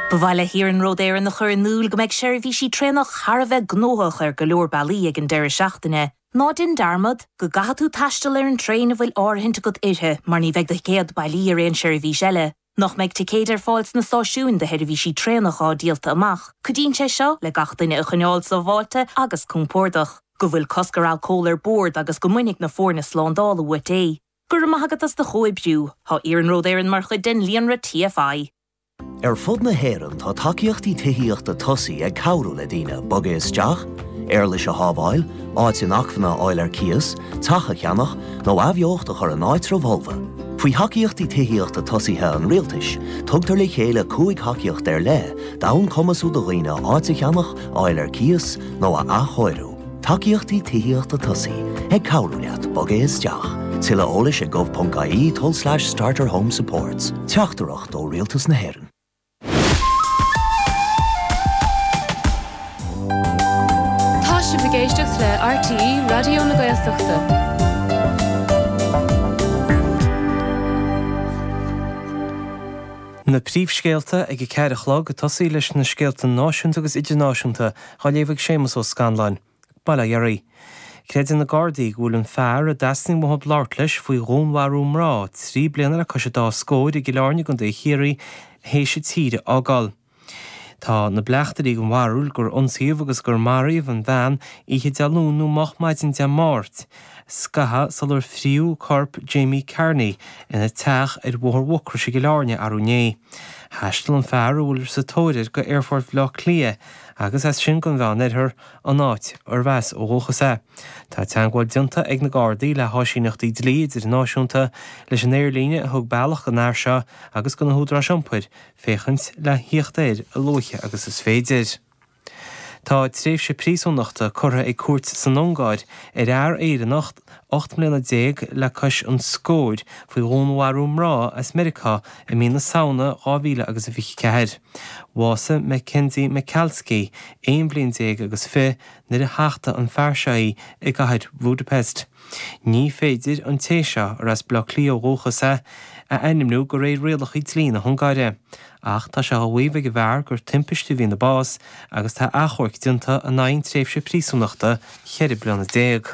Bhaile hir an rodéir na chur núl go meid seirbhí sí trénach Harbheith gnóthach ar go leor bailí ag an deir seachtaine. Ná din darmad, go gathú taistil ar an tréin a bhfuil áirithinte go ithe, mar ní bheith de céad bailí ar aon seirbhí seile. Nach meid te céidir fáilt na stáisiún de heidir bhí sí trénach á díalta amach. Cudín sé seo le gachtaine a chuneáil sa bháilte agus cúmpórdach. Go bhfuil coscar alcól ar bord agus go muinnig na fórna slándála uait é. Gur maithagatas de chóibbriú, há ar an rodéir mar chud den líonra TFI. Fud na héireann tá takeíochtaí tuithíochta tosaí ag cabhrú le daoine boga isteach, leis a hábháil, áit in achmhanna áil ar cias, tacha cheannach, nó abheochta chur an áit rohholfa. Faoi hacaíochtaí tuithíochta tosaithe an rialtais, tugtar le chéile cúig hacaíocht ar le, dán cumasú do dhaoine áit a cheannach, áil ar cias, nó a achóirú. Takeíochtaí tuithíochta tosaí ag cabhrú leat boga isteach. Tilla ólis a gov.ie/starter home supports. Teachtarach dó rialtas na héireann. Tá si bhgéisteach le RTE Radio na Gaeltachta. Na príomhscéalta ag ceithre chlog a tosaí leis na scéalta náisiúnta agus idirnáisiúnta chá léomh Séamus ó Scanlain. Bala Yari. Creidir na Gardaí bhfuil an fearr a dasning mohab láirt leis faoi rónharú mrá, 3 blianar a cos dá scóid i gceilárne gon é chéirí héise tíre ágáil. Tá na bleachtarí go mharúil gur ionsaíomh agus gur maríomh an bhean ihe dealún nó mochmaidin de máirt. Scatha salar friú corp Jamie Carney ina teach ar bhór wocra sa gceilárne arúné. Heistil an fearr bhfuil sa tóidir go airfort bhlach lia, agus as sin gon bhean ar an áit ar bheas ó ghóchas é. Tá teangáil dionta ag na Gardaí le háisíneachtaí dlí idir náisiúnta leis an éirlíne a thug bailach an air seo agus go na húdra siompaid féchant le híochtair a lóiche agus is féidir. Tá tréimh sé príosúnachta curtha ag cuairt san óngáid ar éireannacht 8 mbliana déag le cos an scóid faoi rónharú mrá as America i mína saona 2024. Wasa Mackenzie McCalskey 1 bliain déag agus fé na a heachta an fearsaí i gcaithead Budapest. Ní féidir an téiseo ar as blach lí ó ghóchas é a animnú go réad rialach í tlí na Hungáide. Ach tá se bhhaomh go bhar gur timpiste bhí na bás agus tá achorc dionta a 9 tréimh sé príosúnachta cheir bliana déag.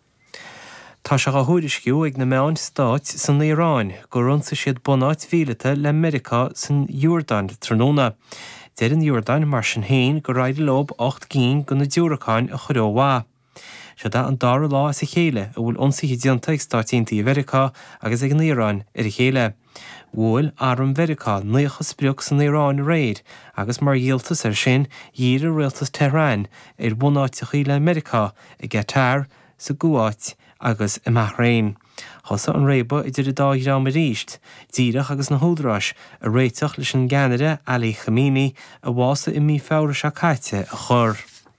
Tá se thuirisciú ag na meáin stáit san Iráin go runsa siad bunáit bhíleata le America san Júrdáin tróna. Déir an Júrdáin mar sin hain go raidí lob 8 cín go na dúracáin a churóhá. Se dá an dara lá sa chéile a bhfuil ionsaí dionta ag stáitiíntaí America agus ag an Iráin ar a chéile. Bhfuil arm Verica nuochas briach san Iráin réid agus mar dhéaltas ar sin dhíre rialtas Tehran ar bunáiteach le America i gceatár sa gúáit agus i Bahrain. Thosa an réba idir a dáithram a ríist, díreach agus na húdráis a réiteach leis an Gceanada Ali Khamenei a bhása i mí feabhra se caite a chur.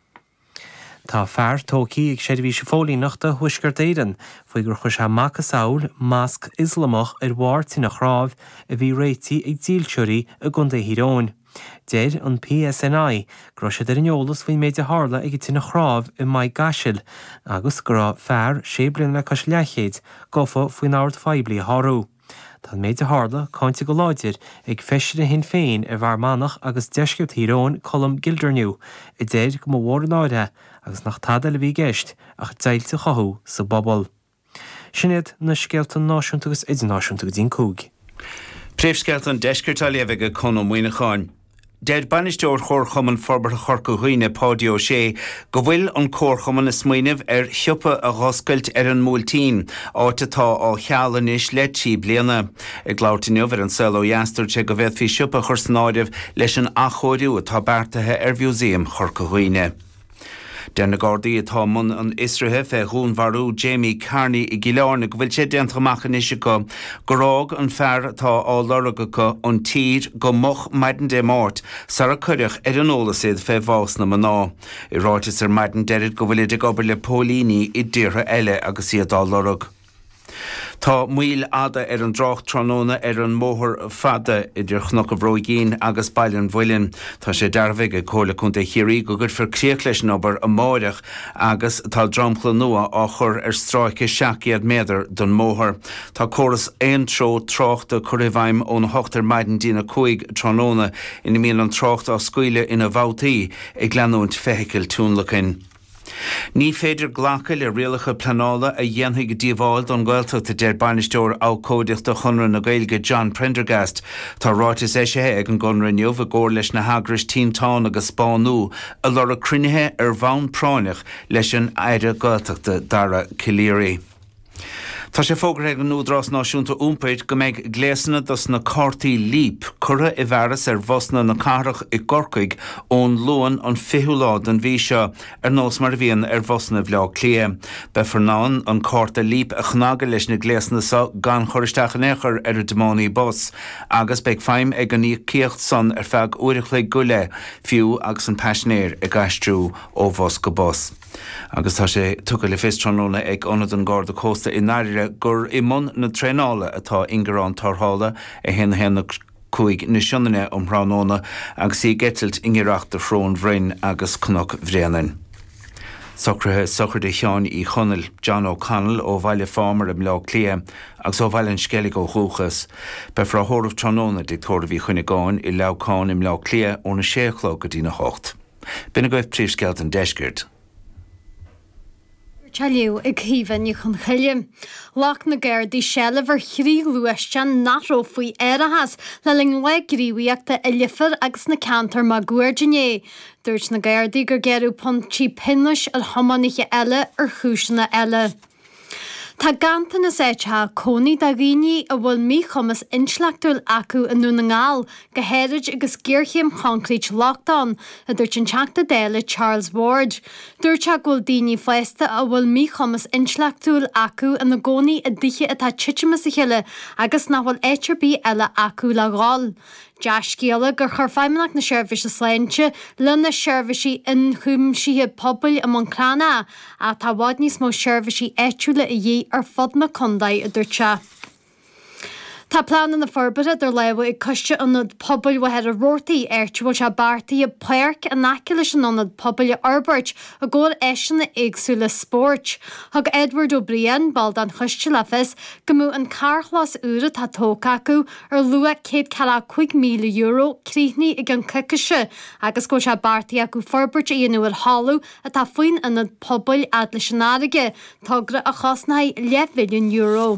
Tá fearr tócaí ag seirbhí se fólíochta thuisgur éireann faoi gur chuis amach a saoil másc Islamach ar bhhairtí na chráibh a bhí réití ag díolteoirí a gunda híróin. Déir an PSNI gro sé ar an eolas faoi méid a hála ag tí na chráibh i maith gaisiil agus gur fearr sé bliain le cos leichéad gofa faoin áirt feibli a thárú. Tá méid a hála cáinte go láidir ag feisir a hin féin ar bhar mánach agus deisceart híróin colm Gildernew i déir go mhór an áide agus nach tada le bhí geist ach dailte chothú sa bobbal. Sinnéad na scéalta náisiúnta agus idirnáisiúnta go dtíon cúg. Príomhscéalta an deisceartá léamh go chun muoineáin. Deir banisteoir chórchaman forbar a chorca huioine Pádio sé go bhfuil an córchaman is smaoineh ar thioppa a ghoscailt ar an múltín áitetá á chealanis le tí bliana. I gláirtainneamh ar an selo Jastrúte go bheith fí sioppa chur snáideh leis an achóiriú atá beartathe ar bhiúsaíam chorca huioine. Den na Gardaí atá mun an Isrithe fe dhúnmharú Jamie Carney i gceilárne go bhfuil sé déantamachchan isise go rág an fearr atá á loragacha an tír go moch maidin de máirt sa a chuireach ar an ólasad fe bhás na maná. I ráitis ar maidin deirid go bhfuil idir gobar le pólíní i ddíortha eile agus iad á lorag. Tá muil ada an drocht tróna an móthir fada idir chnach a bhróigín agus bailin bhfuilin tá sé darbhaigh a cóla chunta chiaí go gur forcréoch leis nobar a máireach agus tá dromchla nua á chur stráice 7 méadar don móthir. Tá choras éon tro tráchta chuirhhaim ón hochtar maidin dína chuig tróna ina míon an trácht á scuile ina bhhautaí ag gleanúint feithicil túnlacin. Ní féidir ghlacha le rialacha planála a dhéanaigh díomháil don Gaeltachta deir bainisteoir ácóideachta chunra na Gaeilge John Prendergast tá ráitis éisithe ag an gonra neomh a ggóir leis na hagras tíntáin agus spáinú a lor a cruinithe ar bhain práineach leis an éire Gaeltachta dara Killéirí. Tá sé fógra ag an núdrás náisiúnta úmpaid go méid gléasanna dos na cártaí líp cura I bheras ar bhosna na carach I gorcaig ón luan an fiúlád an bhí seo ar nós mar bhíon ar bhosna bhlá clia. Be fornáin an cárta líp a chnaga leis na gléasanna sa gan choristeach an éair ar a demánaí bos, agus beag feim ag an íocht san ar feag uirichlaigh go le fiú agus an peisnéir ag gaistrú ó bhos go bos. Agus tá sé tucha le fis tróna ag onad an Garda Costa in áire gur imón na trénála atá ingarán tarthála a hen chuig na sionne ránóna agus í getilt ingéireacht de frón bhrein agus cnach bhréanan. Socrathe sochar de cheán I chonel John O'Connell ó bhaile farmer am lá clia agus ó bhaile an skellig ó chúchas. Be fra hóramh tróna dictóra bhí chuinneáin I leáin im lá clia ó na séchló go dtína hocht. Bina goibh príomhsceilt an deisgirt. Taliú ag híhan chun chuile. Lach na Gardaí sela bhar chrí luaistean nachró faoi éirithas le ling le gríomhaíochta I liofar agus na cantar má guairdiné. Dúirt na Gardaí gur gearú pontí pinnis ar thománaithe eile ar chúiseanna eile. Tá gananta na séithe cónaí da ghaoine a bhfuil míchumas inslachtúil acu in nuna ngáil go héirid agus gcéirchéim concrete lockdown a dúirt an teachta déile Charles Ward. Dúirt a bhfuil daoine feista a bhfuil míchumas inslachtúil acu in na gcónaí a dtithe atá titime sa chiile agus na bhfuil éitirbí eile acu le gháil. Deascéala gur chur feimmenach na seirbhíse sléinte le na seirbhísí in chuimsíthe pobail am an Crána a tá bhád níos mó seirbhísí éitiúla a dhé ar fod na condaid a dúirte. Tá plán na forbada ar leha I coiste anad pobail wahead a rórtaí airtúil se bartaí a péirc a nacilis an anad pobail Albert a ggóil éisian na éagsúla sport. Thug Edward O'Brien bald an chuiste lefis go mú an carchlas úra tá tóca acu ar lua 150 míle euro críthní ag an cucaise agus go se bartaí acu forbert a dhéanú ar hallú a tá faoin anad pobail adlis an áige tugra a chosnaid 10 milliún euro.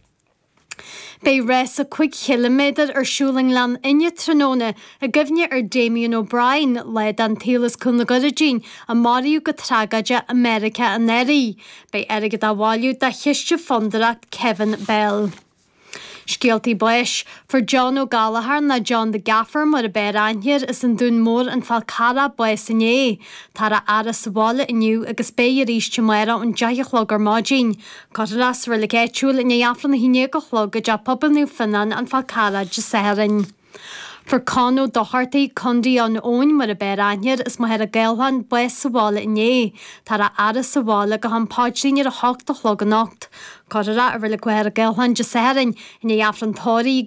Bei res a 5 kilometer ar Siúlinglan inne tróna a gofne ar Damien O'Brien led an télas chun na Goradín a mariú go tragaide America an Eri. Bei erigad a bháiliú da chiiste fondaracht Kevin Bell. Scialtaí buis for John O'Gallagher na John the Gaffer mar a beir ainhir is an dún mór an falcara buis inné. Tar a aras sa bhála iniu agus béir ríiste maira an deichlog ar mádín. Cotarras rilig éitiúil in éafran na híine go chlog a de pobl nú finnan an falcara de seharin. For Conó dochartaí condí an ón mar a beir ainhir is mar a gailhan buis sa bhála inné. Tar a aras sa bhála go han pádlín ar a 8 chlog an 8. Cotarra a rilig a gailhan de seharin in éafran tóirí